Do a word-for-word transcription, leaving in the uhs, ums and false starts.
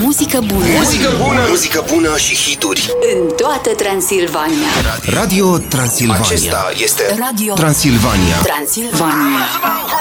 Muzică bună. Muzică bună, muzică bună și hituri în toată Transilvania. Radio Transilvania. Acesta este Radio Transilvania. Transilvania.